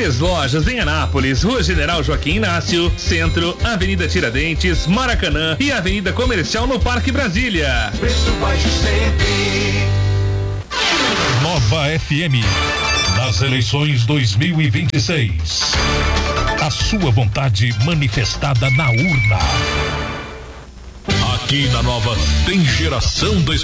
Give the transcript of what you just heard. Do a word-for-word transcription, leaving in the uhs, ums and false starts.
Três lojas em Anápolis, Rua General Joaquim Inácio, Centro, Avenida Tiradentes, Maracanã e Avenida Comercial no Parque Brasília. Preço baixo sempre. Nova F M, nas eleições dois mil e vinte e seis. A sua vontade manifestada na urna. Aqui na Nova tem geração dois